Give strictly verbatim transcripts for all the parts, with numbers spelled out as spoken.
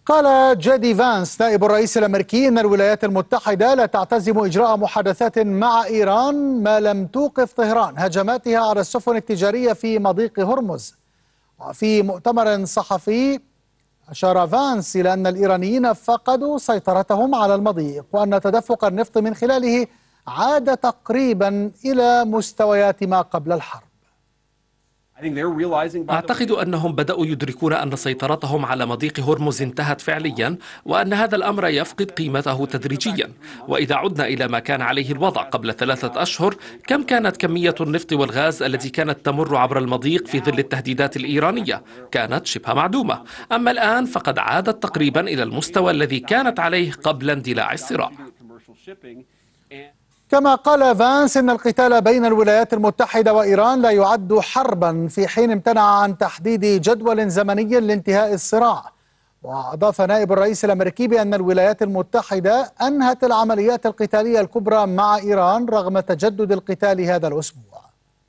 قال جيدي فانس نائب الرئيس الأمريكي أن الولايات المتحدة لا تعتزم إجراء محادثات مع إيران ما لم توقف طهران هجماتها على السفن التجارية في مضيق هرمز. وفي مؤتمر صحفي أشار فانس إلى أن الإيرانيين فقدوا سيطرتهم على المضيق وأن تدفق النفط من خلاله عاد تقريبا إلى مستويات ما قبل الحرب. أعتقد أنهم بدأوا يدركون أن سيطرتهم على مضيق هرمز انتهت فعليا وأن هذا الأمر يفقد قيمته تدريجيا. وإذا عدنا إلى ما كان عليه الوضع قبل ثلاثة أشهر، كم كانت كمية النفط والغاز التي كانت تمر عبر المضيق في ظل التهديدات الإيرانية؟ كانت شبه معدومة. أما الآن فقد عادت تقريبا إلى المستوى الذي كانت عليه قبل اندلاع الصراع. كما قال فانس إن القتال بين الولايات المتحدة وإيران لا يعد حربا، في حين امتنع عن تحديد جدول زمني لانتهاء الصراع. وأضاف نائب الرئيس الأمريكي بأن الولايات المتحدة أنهت العمليات القتالية الكبرى مع إيران رغم تجدد القتال هذا الأسبوع.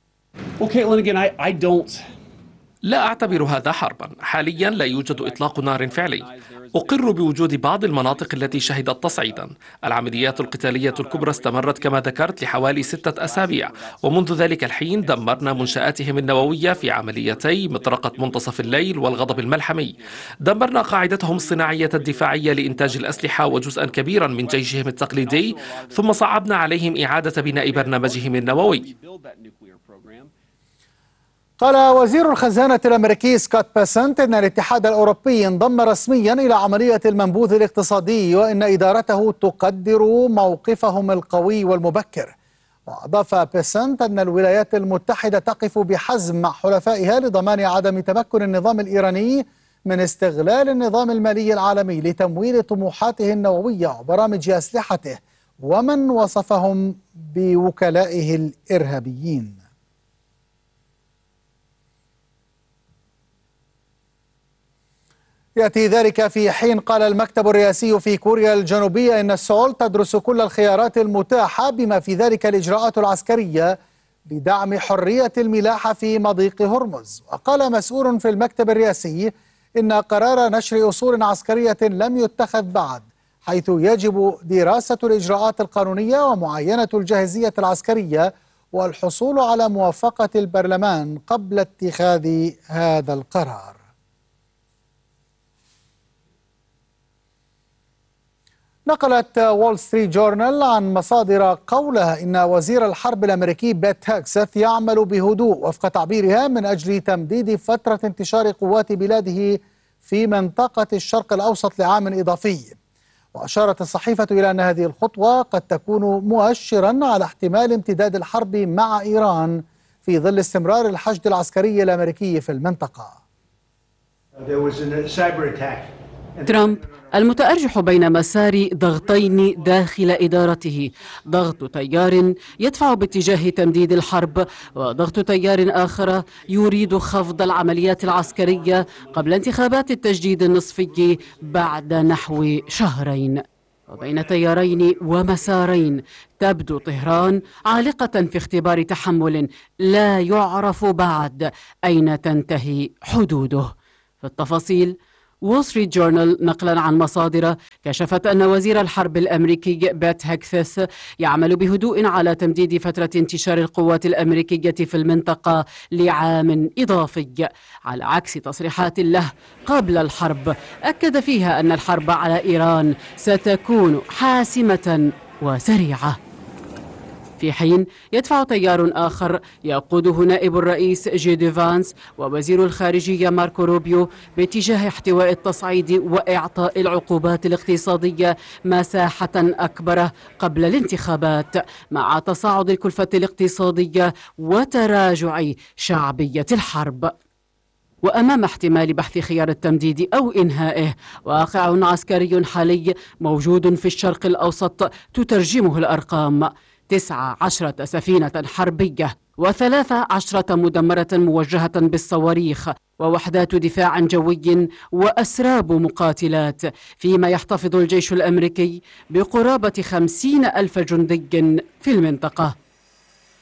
لا أعتبر هذا حربا. حاليا لا يوجد إطلاق نار فعلي. أقر بوجود بعض المناطق التي شهدت تصعيدا. العمليات القتالية الكبرى استمرت كما ذكرت لحوالي ستة أسابيع، ومنذ ذلك الحين دمرنا منشآتهم النووية في عمليتي مطرقة منتصف الليل والغضب الملحمي. دمرنا قاعدتهم الصناعية الدفاعية لإنتاج الأسلحة وجزءا كبيرا من جيشهم التقليدي، ثم صعبنا عليهم إعادة بناء برنامجهم النووي. قال وزير الخزانة الأمريكي سكوت بيسنت إن الاتحاد الأوروبي انضم رسميا إلى عملية المنبوذ الاقتصادي وإن إدارته تقدر موقفهم القوي والمبكر. وأضاف بيسنت أن الولايات المتحدة تقف بحزم مع حلفائها لضمان عدم تمكن النظام الإيراني من استغلال النظام المالي العالمي لتمويل طموحاته النووية وبرامج أسلحته ومن وصفهم بوكلائه الإرهابيين. يأتي ذلك في حين قال المكتب الرئاسي في كوريا الجنوبية إن سول تدرس كل الخيارات المتاحة بما في ذلك الإجراءات العسكرية لدعم حرية الملاحة في مضيق هرمز. وقال مسؤول في المكتب الرئاسي إن قرار نشر أصول عسكرية لم يتخذ بعد، حيث يجب دراسة الإجراءات القانونية ومعاينة الجاهزية العسكرية والحصول على موافقة البرلمان قبل اتخاذ هذا القرار. نقلت وول ستريت جورنال عن مصادر قولها إن وزير الحرب الأمريكي بيت هيكسث يعمل بهدوء وفق تعبيرها من أجل تمديد فترة انتشار قوات بلاده في منطقة الشرق الأوسط لعام إضافي. وأشارت الصحيفة إلى أن هذه الخطوة قد تكون مؤشرا على احتمال امتداد الحرب مع إيران في ظل استمرار الحشد العسكري الأمريكي في المنطقة. ترامب المتأرجح بين مسار ضغطين داخل إدارته، ضغط تيار يدفع باتجاه تمديد الحرب وضغط تيار آخر يريد خفض العمليات العسكرية قبل انتخابات التجديد النصفي بعد نحو شهرين. وبين تيارين ومسارين تبدو طهران عالقة في اختبار تحمل لا يعرف بعد أين تنتهي حدوده. في التفاصيل، وول ستريت جورنال نقلا عن مصادر كشفت أن وزير الحرب الأمريكي بيت هيكسث يعمل بهدوء على تمديد فترة انتشار القوات الأمريكية في المنطقة لعام إضافي، على عكس تصريحات له قبل الحرب أكد فيها أن الحرب على إيران ستكون حاسمة وسريعة. في حين يدفع تيار آخر يقوده نائب الرئيس جيدي فانس ووزير الخارجية ماركو روبيو باتجاه احتواء التصعيد وإعطاء العقوبات الاقتصادية مساحة أكبر قبل الانتخابات، مع تصاعد الكلفة الاقتصادية وتراجع شعبية الحرب. وأمام احتمال بحث خيار التمديد أو إنهائه، واقع عسكري حالي موجود في الشرق الأوسط تترجمه الأرقام: تسعة عشرة سفينة حربية وثلاث عشرة مدمرة موجهة بالصواريخ ووحدات دفاع جوي وأسراب مقاتلات، فيما يحتفظ الجيش الأمريكي بقرابة خمسين ألف جندي في المنطقة.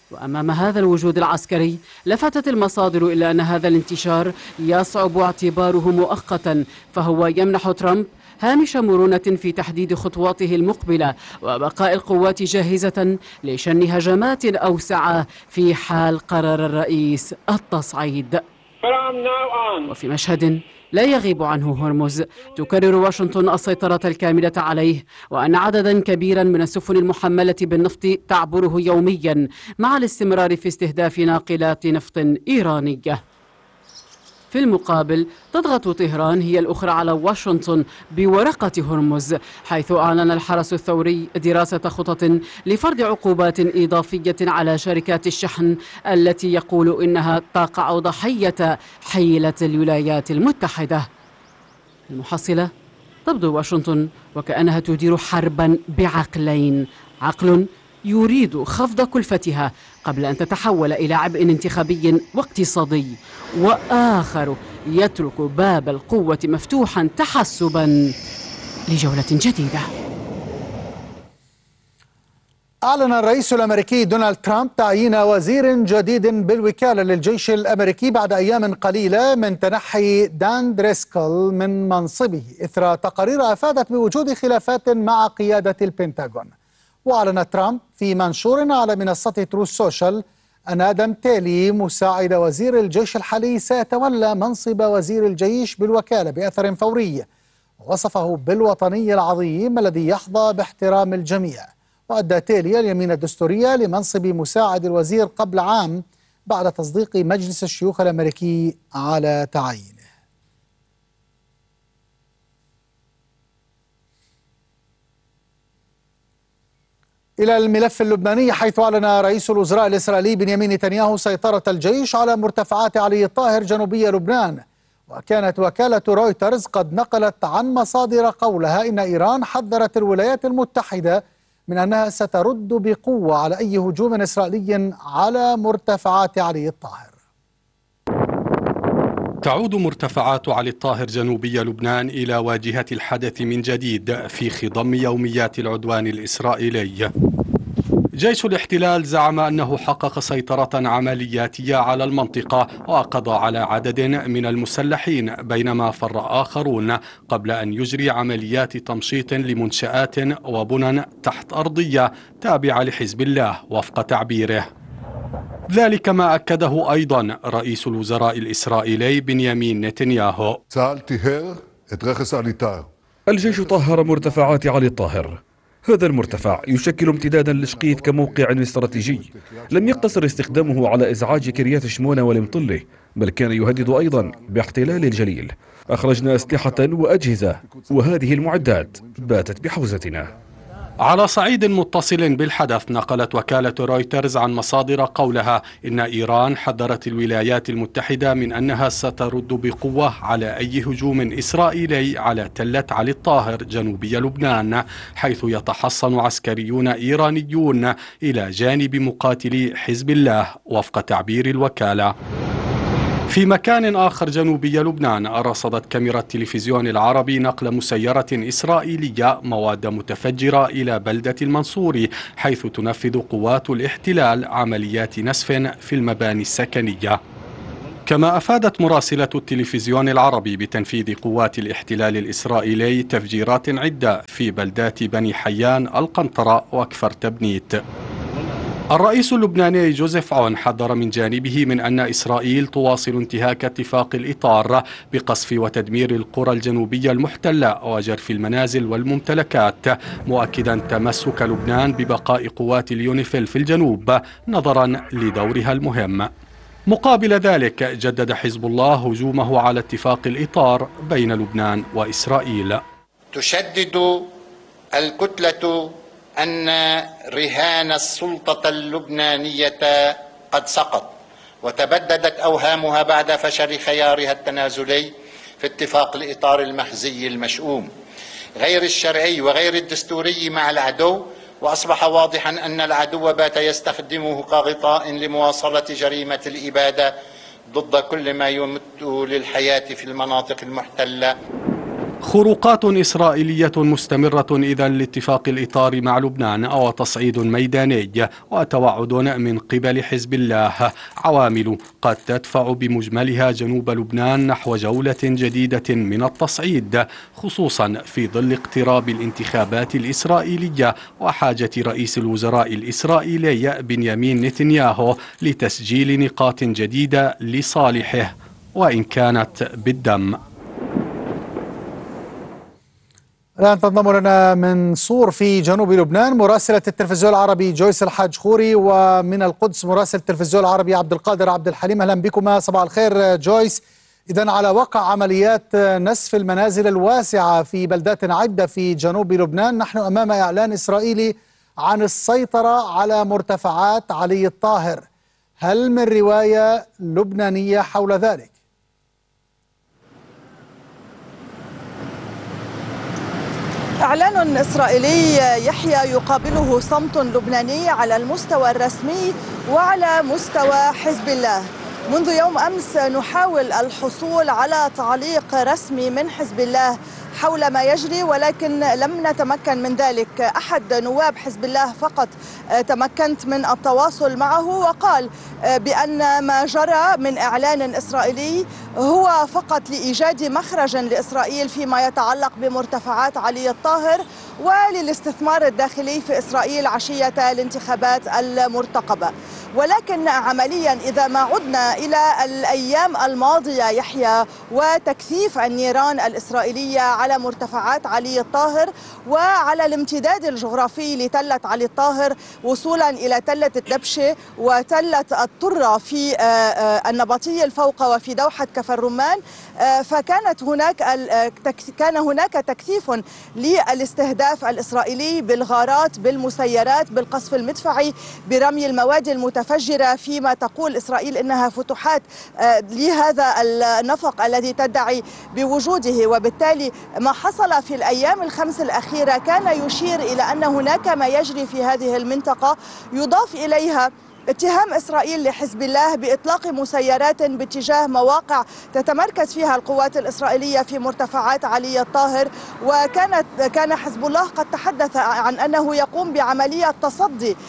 وأمام هذا الوجود العسكري لفتت المصادر إلى أن هذا الانتشار يصعب اعتباره مؤقتا، فهو يمنح ترامب هامش مرونة في تحديد خطواته المقبلة وبقاء القوات جاهزة لشن هجمات أوسع في حال قرر الرئيس التصعيد. وفي مشهد لا يغيب عنه هرمز، تكرر واشنطن السيطرة الكاملة عليه، وأن عددا كبيرا من السفن المحملة بالنفط تعبره يوميا، مع الاستمرار في استهداف ناقلات نفط إيرانية. في المقابل تضغط طهران هي الأخرى على واشنطن بورقة هرمز، حيث أعلن الحرس الثوري دراسة خطط لفرض عقوبات إضافية على شركات الشحن التي يقول إنها تقع ضحية حيلة الولايات المتحدة. المحصلة تبدو واشنطن وكأنها تدير حربا بعقلين، عقل يريد خفض كلفتها قبل أن تتحول إلى عبء انتخابي واقتصادي، وآخر يترك باب القوة مفتوحا تحسبا لجولة جديدة. أعلن الرئيس الأمريكي دونالد ترامب تعيين وزير جديد بالوكالة للجيش الأمريكي بعد أيام قليلة من تنحي دان دريسكل من منصبه إثر تقارير أفادت بوجود خلافات مع قيادة البنتاغون. وأعلن ترامب في منشور على منصة تروث سوشيال أن آدم تيلي مساعد وزير الجيش الحالي سيتولى منصب وزير الجيش بالوكالة بأثر فوري، ووصفه بالوطني العظيم الذي يحظى باحترام الجميع. وأدى تيلي اليمين الدستورية لمنصب مساعد الوزير قبل عام بعد تصديق مجلس الشيوخ الأمريكي على تعيينه. إلى الملف اللبناني، حيث أعلن رئيس الوزراء الإسرائيلي بنيامين نتنياهو سيطرة الجيش على مرتفعات علي الطاهر جنوبي لبنان. وكانت وكالة رويترز قد نقلت عن مصادر قولها إن إيران حذرت الولايات المتحدة من أنها سترد بقوة على أي هجوم إسرائيلي على مرتفعات علي الطاهر. تعود مرتفعات علي الطاهر جنوبي لبنان إلى واجهة الحدث من جديد في خضم يوميات العدوان الإسرائيلي. جيش الاحتلال زعم أنه حقق سيطرة عملياتية على المنطقة وقضى على عدد من المسلحين، بينما فر آخرون قبل أن يجري عمليات تمشيط لمنشآت وبنى تحت أرضية تابعة لحزب الله وفق تعبيره. ذلك ما أكده أيضا رئيس الوزراء الإسرائيلي بنيامين نتنياهو. الجيش طهر مرتفعات علي الطاهر. هذا المرتفع يشكل امتدادا لشقيف كموقع استراتيجي، لم يقتصر استخدامه على إزعاج كريات شمونة والمطلة، بل كان يهدد أيضا باحتلال الجليل. أخرجنا أسلحة وأجهزة، وهذه المعدات باتت بحوزتنا. على صعيد متصل بالحدث، نقلت وكالة رويترز عن مصادر قولها إن إيران حذرت الولايات المتحدة من أنها سترد بقوة على أي هجوم إسرائيلي على تلة علي الطاهر جنوبي لبنان، حيث يتحصن عسكريون إيرانيون إلى جانب مقاتلي حزب الله وفق تعبير الوكالة. في مكان آخر جنوبي لبنان، رصدت كاميرا التلفزيون العربي نقل مسيرة إسرائيلية مواد متفجرة إلى بلدة المنصوري، حيث تنفذ قوات الاحتلال عمليات نسف في المباني السكنية. كما أفادت مراسلة التلفزيون العربي بتنفيذ قوات الاحتلال الإسرائيلي تفجيرات عدة في بلدات بني حيان، القنطرة وكفر تبنيت. الرئيس اللبناني جوزيف عون حذر من جانبه من أن إسرائيل تواصل انتهاك اتفاق الإطار بقصف وتدمير القرى الجنوبية المحتلة وجرف المنازل والممتلكات، مؤكدا تمسك لبنان ببقاء قوات اليونيفيل في الجنوب نظرا لدورها المهم. مقابل ذلك، جدد حزب الله هجومه على اتفاق الإطار بين لبنان وإسرائيل. تشدد الكتلة أن رهان السلطة اللبنانية قد سقط، وتبددت أوهامها بعد فشل خيارها التنازلي في اتفاق الإطار المخزي المشؤوم غير الشرعي وغير الدستوري مع العدو، وأصبح واضحا أن العدو بات يستخدمه كغطاء لمواصلة جريمة الإبادة ضد كل ما يمت للحياة في المناطق المحتلة. خروقات إسرائيلية مستمرة إذا لاتفاق الإطار مع لبنان أو تصعيد ميداني وتوعد من قبل حزب الله، عوامل قد تدفع بمجملها جنوب لبنان نحو جولة جديدة من التصعيد، خصوصا في ظل اقتراب الانتخابات الإسرائيلية وحاجة رئيس الوزراء الإسرائيلي بنيامين نتنياهو لتسجيل نقاط جديدة لصالحه وإن كانت بالدم. الآن تنضم لنا من صور في جنوب لبنان مراسلة التلفزيون العربي جويس الحاج خوري، ومن القدس مراسل التلفزيون العربي عبد القادر عبد الحليم. أهلا بكما، صباح الخير جويس. إذن على وقع عمليات نسف المنازل الواسعة في بلدات عدة في جنوب لبنان، نحن أمام إعلان إسرائيلي عن السيطرة على مرتفعات علي الطاهر. هل من رواية لبنانية حول ذلك؟ إعلان إسرائيلي يحيى يقابله صمت لبناني على المستوى الرسمي وعلى مستوى حزب الله. منذ يوم أمس نحاول الحصول على تعليق رسمي من حزب الله حول ما يجري، ولكن لم نتمكن من ذلك. أحد نواب حزب الله فقط تمكنت من التواصل معه، وقال بأن ما جرى من إعلان إسرائيلي هو فقط لإيجاد مخرج لإسرائيل فيما يتعلق بمرتفعات علي الطاهر وللاستثمار الداخلي في إسرائيل عشية الانتخابات المرتقبة. ولكن عمليا إذا ما عدنا إلى الأيام الماضية يحيى وتكثيف النيران الإسرائيلية على مرتفعات علي الطاهر وعلى الامتداد الجغرافي لتلة علي الطاهر وصولا إلى تلة الدبشة وتلة الطرة في النبطية الفوق وفي دوحة كفر الرمان، فكانت هناك كان هناك تكثيف للاستهداف الإسرائيلي بالغارات، بالمسيرات، بالقصف المدفعي، برمي المواد المتفجرة، فيما تقول إسرائيل إنها فتوحات لهذا النفق الذي تدعي بوجوده. وبالتالي ما حصل في الأيام الخمس الأخيرة كان يشير إلى أن هناك ما يجري في هذه المنطقة، يضاف إليها اتهام إسرائيل لحزب الله بإطلاق مسيرات باتجاه مواقع تتمركز فيها القوات الإسرائيلية في مرتفعات علي الطاهر. وكانت كان حزب الله قد تحدث عن أنه يقوم بعملية تصدي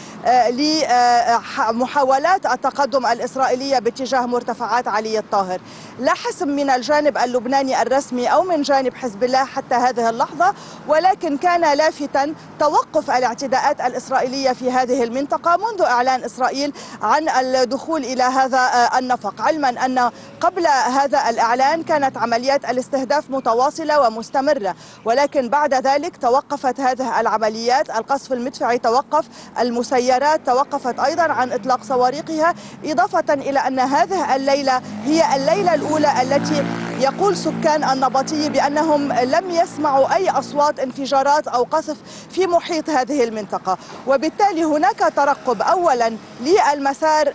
لمحاولات التقدم الإسرائيلية باتجاه مرتفعات علي الطاهر. لا حسم من الجانب اللبناني الرسمي أو من جانب حزب الله حتى هذه اللحظة، ولكن كان لافتا توقف الاعتداءات الإسرائيلية في هذه المنطقة منذ إعلان إسرائيل عن الدخول إلى هذا النفق، علما أن قبل هذا الإعلان كانت عمليات الاستهداف متواصلة ومستمرة، ولكن بعد ذلك توقفت هذه العمليات. القصف المدفعي توقف، المسيرات توقفت أيضا عن إطلاق صواريخها، إضافة إلى أن هذه الليلة هي الليلة الأولى التي يقول سكان النبطي بأنهم لم يسمعوا أي أصوات انفجارات أو قصف في محيط هذه المنطقة. وبالتالي هناك ترقب أولا للمسار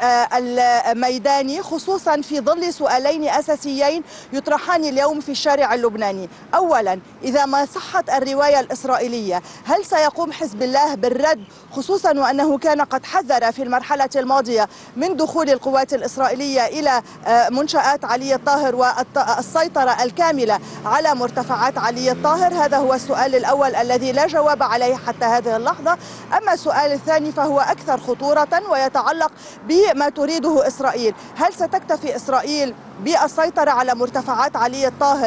الميداني، خصوصا في ظل سؤالين أساسيين يطرحان اليوم في الشارع اللبناني. أولا، إذا ما صحت الرواية الإسرائيلية، هل سيقوم حزب الله بالرد، خصوصا وأنه كان قد حذر في المرحلة الماضية من دخول القوات الإسرائيلية إلى منشآت علي الطاهر والسيطرة الكاملة على مرتفعات علي الطاهر؟ هذا هو السؤال الأول الذي لا جواب عليه حتى هذه اللحظة. أما السؤال الثاني فهو أكثر خطورة ويتعلق بما تريده إسرائيل. هل ستكتفي إسرائيل بالسيطرة على مرتفعات علي الطاهر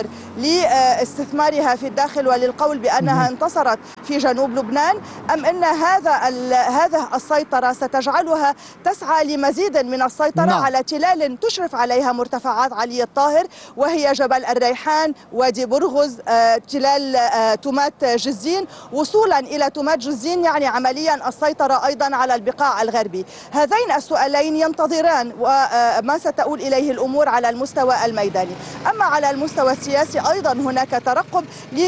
لاستثمارها في الداخل وللقول بأنها انتصرت في جنوب لبنان، أم أن هذا هذه السيطرة ستجعلها تسعى لمزيد من السيطرة نعم. على تلال تشرف عليها مرتفعات علي الطاهر، وهي جبل الريحان، وادي برغز، تلال تومات جزين، وصولا إلى تومات جزين يعني عمليا السيطرة أيضا على البقاع الغربي. هذين السؤالين ينتظران وما ستؤول إليه الأمور على المستوى الميداني. أما على المستوى السياسي أيضا هناك ترقب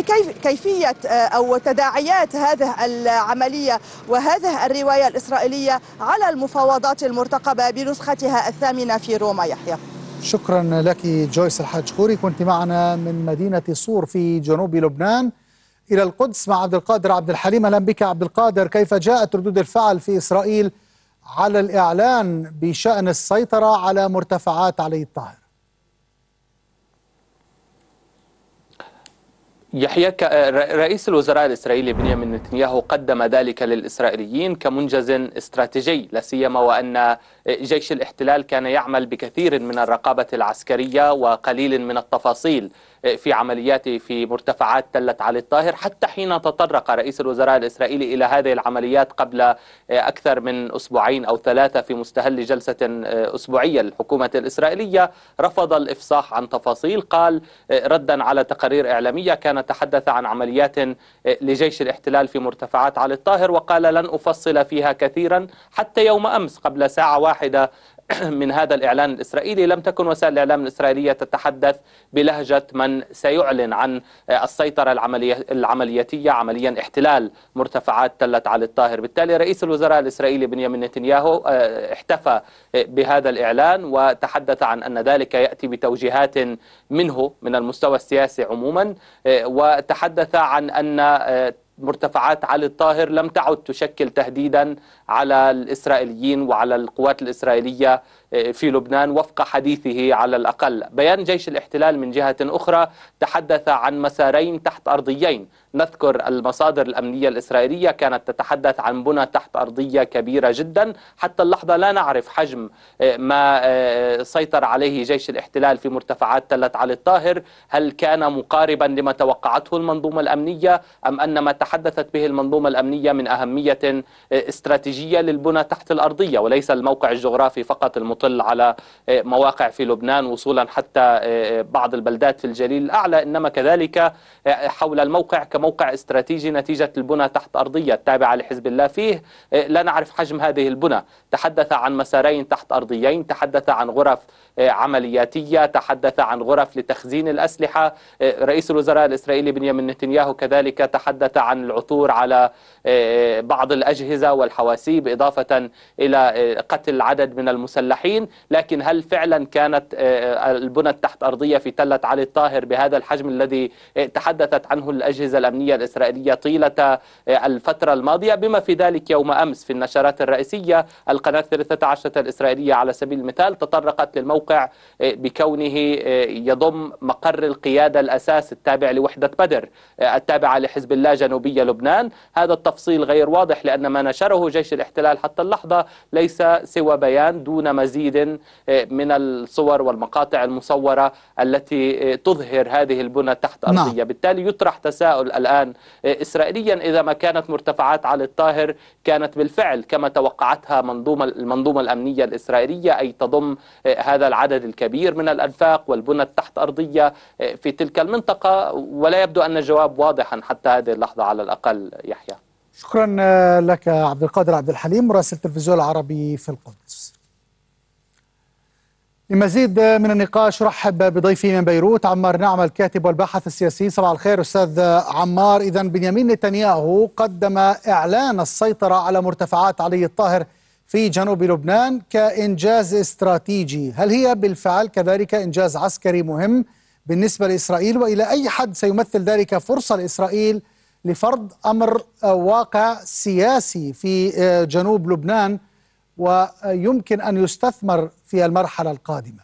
لكيفية أو تداعيات هذه العملية وهذه الرواية الإسرائيلية على المفاوضات المرتقبة بنسختها الثامنة في روما. يحيى، شكرا لك جويس الحاج خوري، كنت معنا من مدينة صور في جنوب لبنان. إلى القدس مع عبد القادر عبد الحليم. أهلا بك عبد القادر، كيف جاءت ردود الفعل في إسرائيل على الإعلان بشأن السيطرة على مرتفعات علي الطاهر؟ يحيى، رئيس الوزراء الإسرائيلي بنيامين نتنياهو قدم ذلك للإسرائيليين كمنجز استراتيجي، لا سيما وأن جيش الاحتلال كان يعمل بكثير من الرقابة العسكرية وقليل من التفاصيل في عملياته في مرتفعات تلة علي الطاهر، حتى حين تطرق رئيس الوزراء الإسرائيلي إلى هذه العمليات قبل أكثر من أسبوعين أو ثلاثة في مستهل جلسة أسبوعية للحكومة الإسرائيلية، رفض الإفصاح عن تفاصيل. قال ردا على تقارير إعلامية كان تحدث عن عمليات لجيش الاحتلال في مرتفعات علي الطاهر، وقال لن أفصل فيها كثيرا. حتى يوم أمس قبل ساعة واحدة من هذا الإعلان الإسرائيلي لم تكن وسائل الإعلام الإسرائيلية تتحدث بلهجة من سيعلن عن السيطرة العملية العملياتية عمليا احتلال مرتفعات تلة علي الطاهر. بالتالي رئيس الوزراء الإسرائيلي بنيامين نتنياهو احتفى بهذا الإعلان وتحدث عن أن ذلك يأتي بتوجيهات منه من المستوى السياسي عموما، وتحدث عن أن مرتفعات علي الطاهر لم تعد تشكل تهديدا على الإسرائيليين وعلى القوات الإسرائيلية في لبنان وفق حديثه على الأقل. بيان جيش الاحتلال من جهة أخرى تحدث عن مسارين تحت أرضيين. نذكر المصادر الأمنية الإسرائيلية كانت تتحدث عن بنى تحت أرضية كبيرة جدا. حتى اللحظة لا نعرف حجم ما سيطر عليه جيش الاحتلال في مرتفعات تلة علي الطاهر، هل كان مقاربا لما توقعته المنظومة الأمنية أم أن ما تحدثت به المنظومة الأمنية من أهمية استراتيجية للبنى تحت الأرضية وليس الموقع الجغرافي فقط المطل على مواقع في لبنان وصولا حتى بعض البلدات في الجليل الأعلى، إنما كذلك حول الموقع كموقع استراتيجي نتيجة البنى تحت أرضية التابعة لحزب الله فيه. لا نعرف حجم هذه البنى. تحدث عن مسارين تحت أرضيين، تحدث عن غرف عملياتية، تحدث عن غرف لتخزين الأسلحة. رئيس الوزراء الإسرائيلي بنيامين نتنياهو كذلك تحدث عن العثور على بعض الأجهزة والحواسيب إضافة إلى قتل عدد من المسلحين. لكن هل فعلا كانت البنى التحت أرضية في تلة علي الطاهر بهذا الحجم الذي تحدثت عنه الأجهزة الأمنية الإسرائيلية طيلة الفترة الماضية؟ بما في ذلك يوم أمس في النشرات الرئيسية القناة الثالثة عشرة الإسرائيلية على سبيل المثال تطرقت للموقع بكونه يضم مقر القيادة الأساس التابع لوحدة بدر التابعة لحزب الله جنوبية لبنان. هذا التفصيل غير واضح لأن ما نشره جيش الاحتلال حتى اللحظة ليس سوى بيان دون مزيد من الصور والمقاطع المصورة التي تظهر هذه البنى تحت أرضية. نعم. بالتالي يطرح تساؤل الآن إسرائيليا إذا ما كانت مرتفعات علي الطاهر كانت بالفعل كما توقعتها منظومة المنظومة الأمنية الإسرائيلية، أي تضم هذا العدد الكبير من الأنفاق والبنى التحت أرضية في تلك المنطقة، ولا يبدو أن الجواب واضحا حتى هذه اللحظة على الأقل. يحيى، شكرا لك عبد القادر عبد الحليم مراسل التلفزيون العربي في القدس. لمزيد من النقاش رحب بضيفي من بيروت عمار نعمة الكاتب والباحث السياسي. صباح الخير أستاذ عمار. إذا بنيامين نتنياهو قدم إعلان السيطرة على مرتفعات علي الطاهر في جنوب لبنان كإنجاز استراتيجي، هل هي بالفعل كذلك إنجاز عسكري مهم بالنسبة لإسرائيل؟ وإلى أي حد سيمثل ذلك فرصة لإسرائيل لفرض أمر واقع سياسي في جنوب لبنان ويمكن أن يستثمر في المرحلة القادمة؟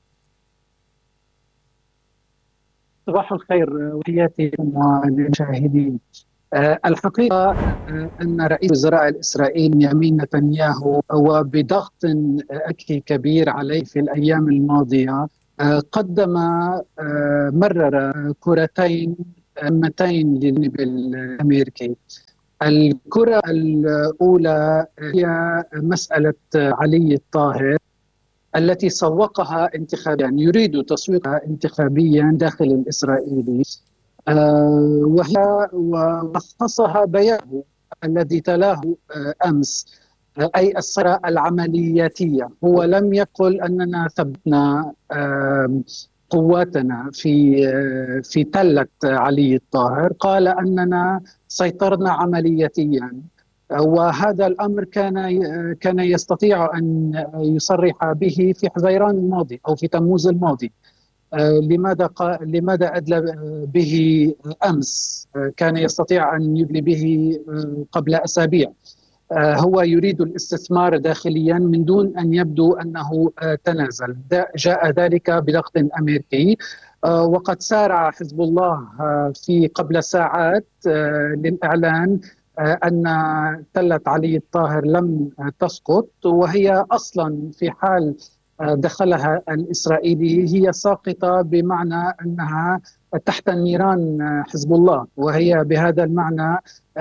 صباح الخير وتحياتي للمشاهدين. الحقيقة أن رئيس وزراء الإسرائيلي بنيامين نتنياهو وبضغط أكي كبير عليه في الأيام الماضية قدم مرر كرتين مهمتين للجانب الأمريكي. الكرة الأولى هي مسألة علي الطاهر التي سوقها انتخابيا، يعني يريد تسويقها انتخابيا داخل الإسرائيلي، أه وهي ولخصها بيانه الذي تلاه أمس، أي السيطرة العملياتية. هو لم يقل أننا ثبتنا أه قواتنا في في تلة علي الطاهر، قال أننا سيطرنا عملياتيا، وهذا الأمر كان كان يستطيع أن يصرح به في حزيران الماضي أو في تموز الماضي. لماذا لماذا أدلى به أمس؟ كان يستطيع أن يدلي به قبل أسابيع. هو يريد الاستثمار داخليا من دون أن يبدو أنه تنازل. جاء ذلك بضغط أمريكي، وقد سارع حزب الله في قبل ساعات للإعلان أن تلة علي الطاهر لم تسقط، وهي أصلا في حال دخلها الإسرائيلي هي ساقطة، بمعنى أنها تحت نيران حزب الله، وهي بهذا المعنى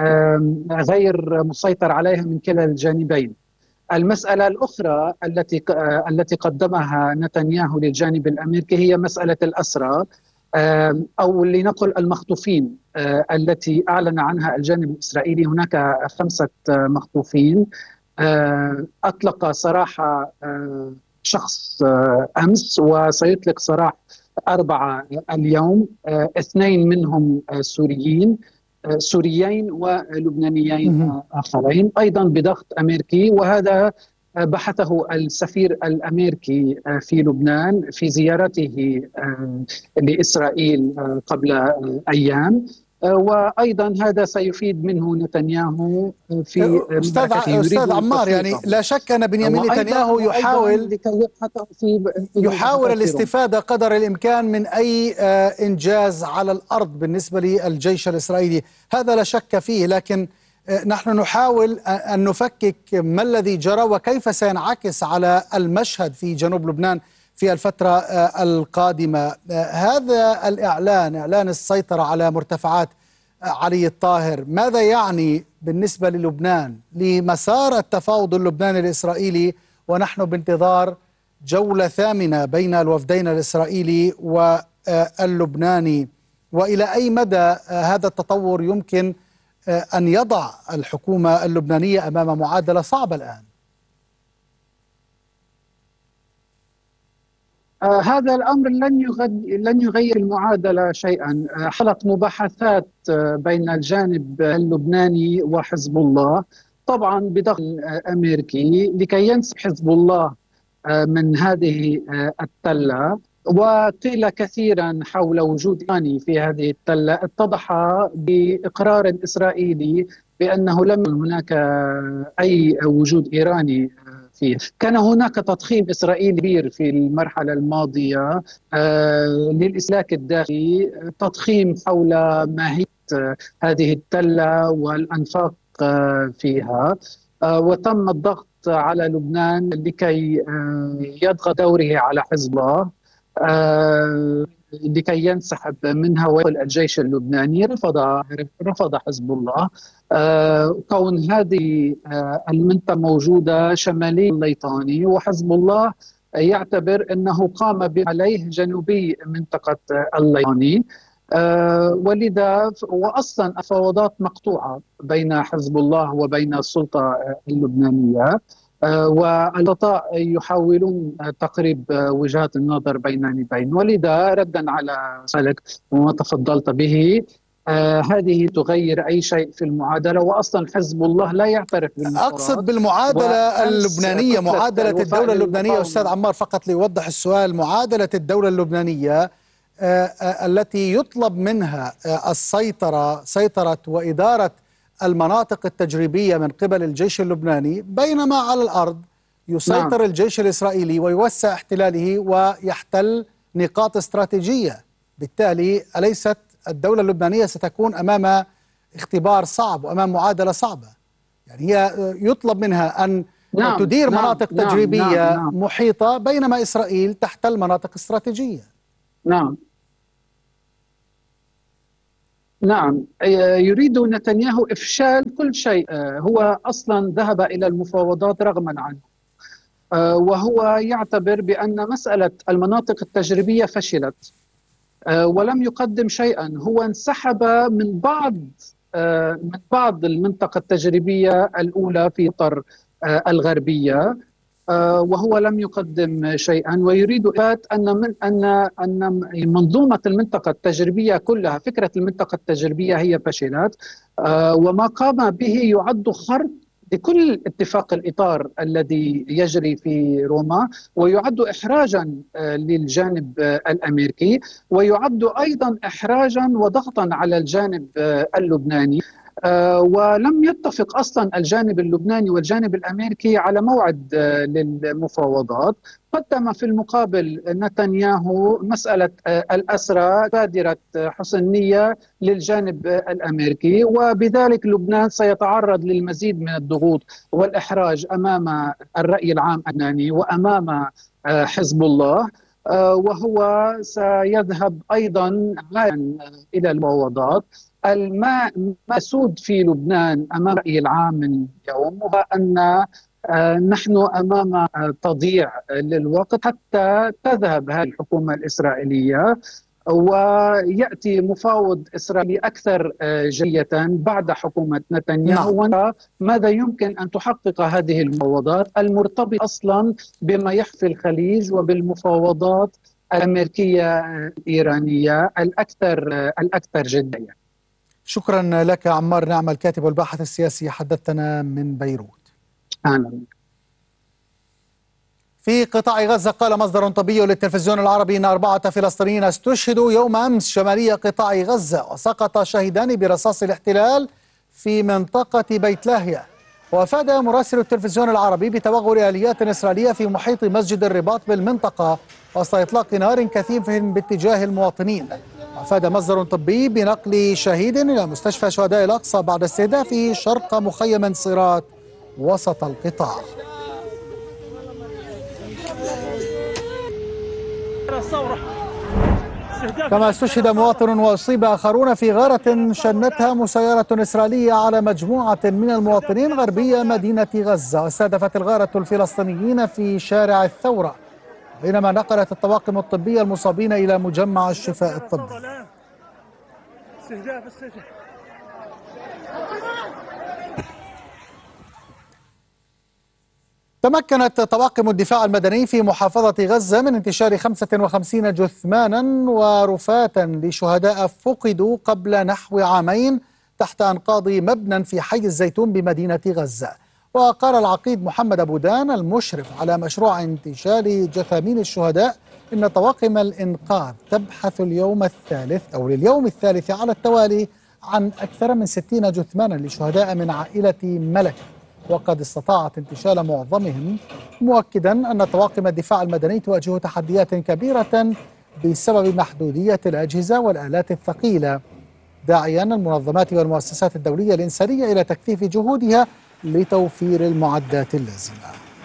غير مسيطر عليها من كلا الجانبين. المسألة الأخرى التي التي قدمها نتنياهو للجانب الأمريكي هي مسألة الأسرى، أو لنقل المخطوفين التي أعلن عنها الجانب الإسرائيلي. هناك خمسة مخطوفين أطلق سراح شخص أمس، وسيطلق سراح أربعة اليوم، اثنين منهم سوريين سوريين ولبنانيين آخرين أيضا بضغط أمريكي. وهذا بحثه السفير الأمريكي في لبنان في زيارته لإسرائيل قبل أيام، وأيضا هذا سيفيد منه نتنياهو في أستاذ أستاذ عمار. يعني لا شك أن بنيامين نتنياهو يحاول يحاول الاستفادة قدر الإمكان من أي إنجاز على الأرض بالنسبة للجيش الإسرائيلي، هذا لا شك فيه، لكن نحن نحاول أن نفكك ما الذي جرى وكيف سينعكس على المشهد في جنوب لبنان في الفترة القادمة. هذا الإعلان، إعلان السيطرة على مرتفعات علي الطاهر، ماذا يعني بالنسبة للبنان، لمسار التفاوض اللبناني الإسرائيلي، ونحن بانتظار جولة ثامنة بين الوفدين الإسرائيلي واللبناني؟ وإلى أي مدى هذا التطور يمكن أن يضع الحكومة اللبنانية أمام معادلة صعبة الآن؟ آه هذا الأمر لن يغير لن يغير المعادلة شيئا. آه حلقت مباحثات آه بين الجانب اللبناني وحزب الله، طبعا بضغط آه أمريكي، لكي ينسحب حزب الله آه من هذه آه التلة. وقيل كثيرا حول وجود إيراني في هذه التلة، اتضح بإقرار إسرائيلي بأنه لم يكن هناك أي وجود إيراني فيه. كان هناك تضخيم إسرائيلي كبير في المرحلة الماضية آه للإسلاك الداخلي، تضخيم حول ماهية هذه التلة والأنفاق آه فيها، آه وتم الضغط على لبنان لكي آه يضغط دوره على حزب الله آه لكي ينسحب منها ويدخل الجيش اللبناني. رفض رفض حزب الله آه كون هذه آه المنطقة موجودة شمالي الليطاني، وحزب الله يعتبر أنه قام عليه جنوبي منطقة الليطاني، آه ولذا وأصلا الفوضات مقطوعة بين حزب الله وبين السلطة اللبنانية، آه والوسطاء يحاولون تقريب وجهات النظر بين ولذا ردا على سؤالك وما تفضلت به، آه هذه تغير أي شيء في المعادلة، وأصلا حزب الله لا يعترف بالمفاوضات. أقصد بالمعادلة اللبنانية، معادلة الدولة اللبنانية أستاذ عمار، فقط ليوضح السؤال، معادلة الدولة اللبنانية آه آه التي يطلب منها آه السيطرة سيطرة وإدارة المناطق التجريبية من قبل الجيش اللبناني، بينما على الأرض يسيطر نعم. الجيش الإسرائيلي ويوسع احتلاله ويحتل نقاط استراتيجية. بالتالي أليست الدولة اللبنانية ستكون أمام اختبار صعب وأمام معادلة صعبة؟ يعني هي يطلب منها أن نعم. تدير نعم. مناطق نعم. تجريبية نعم. نعم. محيطة، بينما إسرائيل تحتل مناطق استراتيجية. نعم نعم يريد نتنياهو إفشال كل شيء. هو أصلا ذهب إلى المفاوضات رغما عنه، وهو يعتبر بأن مسألة المناطق التجريبية فشلت ولم يقدم شيئا. هو انسحب من بعض من بعض المنطقة التجريبية الأولى في قطر الغربية، وهو لم يقدم شيئا، ويريد إثبات أن من أن أن منظومة المنطقة التجريبية كلها، فكرة المنطقة التجريبية هي فشلت، وما قام به يعد خرق لكل اتفاق الإطار الذي يجري في روما، ويعد إحراجا للجانب الأمريكي، ويعد أيضا إحراجا وضغطا على الجانب اللبناني. ولم يتفق أصلا الجانب اللبناني والجانب الأمريكي على موعد للمفاوضات. قدم في المقابل نتنياهو مسألة الأسرى بادرة حسن نية للجانب الأمريكي، وبذلك لبنان سيتعرض للمزيد من الضغوط والإحراج أمام الرأي العام اللبناني وأمام حزب الله، وهو سيذهب أيضا إلى المفاوضات. الماء مسود في لبنان أمام الرأي العام اليوم هو أن نحن أمام تضييع للوقت حتى تذهب هذه الحكومة الإسرائيلية ويأتي مفاوض إسرائيلي أكثر جية بعد حكومة نتنياهو. نعم. ماذا يمكن أن تحقق هذه المفاوضات المرتبطة أصلا بما يحفي الخليج وبالمفاوضات الأمريكية الإيرانية الأكثر الأكثر جدية. شكرا لك عمار نعمة الكاتب والباحث السياسي، حدثتنا من بيروت. أهلا. في قطاع غزة قال مصدر طبي للتلفزيون العربي أن أربعة فلسطينيين استشهدوا يوم أمس شمالي قطاع غزة، وسقط شهيدان برصاص الاحتلال في منطقة بيت لاهيا. وأفاد مراسل التلفزيون العربي بتوغل آليات إسرائيلية في محيط مسجد الرباط بالمنطقة وسط إطلاق نار كثيف باتجاه المواطنين. وأفاد مصدر طبي بنقل شهيد إلى مستشفى شهداء الأقصى بعد استهدافه شرق مخيم صيرات وسط القطاع. كما استشهد مواطن وأصيب آخرون في غارة شنتها مسيرة إسرائيلية على مجموعة من المواطنين غربية مدينة غزة. واستهدفت الغارة الفلسطينيين في شارع الثورة، بينما نقلت الطواقم الطبية المصابين إلى مجمع الشفاء الطبي. تمكنت طواقم الدفاع المدني في محافظة غزة من انتشار خمسة وخمسين جثمانا ورفاتا لشهداء فقدوا قبل نحو عامين تحت أنقاض مبنى في حي الزيتون بمدينة غزة. وقال العقيد محمد أبو دان المشرف على مشروع انتشال جثامين الشهداء إن طواقم الإنقاذ تبحث اليوم الثالث أو لليوم الثالث على التوالي عن أكثر من ستين جثمانا لشهداء من عائلة ملك، وقد استطاعت انتشال معظمهم، مؤكدا أن طواقم الدفاع المدني تواجه تحديات كبيرة بسبب محدودية الأجهزة والآلات الثقيلة، داعيا المنظمات والمؤسسات الدولية الإنسانية إلى تكثيف جهودها لتوفير المعدات اللازمة.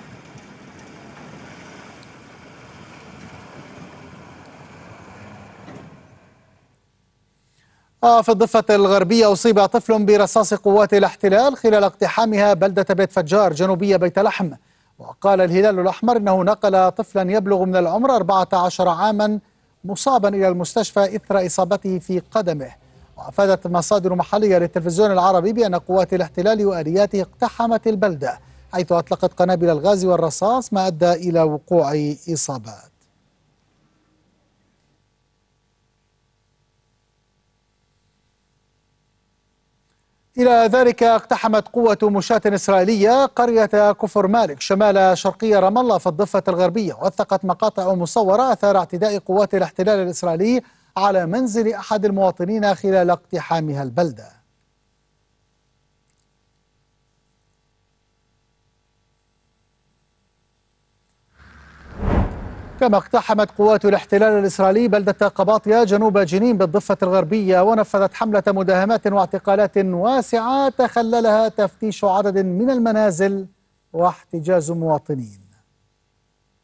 في الضفة الغربية أصيب طفل برصاص قوات الاحتلال خلال اقتحامها بلدة بيت فجار جنوبية بيت لحم. وقال الهلال الأحمر أنه نقل طفلا يبلغ من العمر أربعة عشر عاما مصابا إلى المستشفى إثر إصابته في قدمه. وأفادت مصادر محلية للتلفزيون العربي بأن قوات الاحتلال وآلياته اقتحمت البلدة، حيث أطلقت قنابل الغاز والرصاص ما أدى إلى وقوع إصابات. إلى ذلك اقتحمت قوة مشاة إسرائيلية قرية كفر مالك شمال شرقي رام الله في الضفة الغربية، وثقت مقاطع مصورة أثار اعتداء قوات الاحتلال الإسرائيلي على منزل أحد المواطنين خلال اقتحامها البلدة. كما اقتحمت قوات الاحتلال الإسرائيلي بلدة قباطيا جنوب جنين بالضفة الغربية، ونفذت حملة مداهمات واعتقالات واسعة تخللها تفتيش عدد من المنازل واحتجاز مواطنين.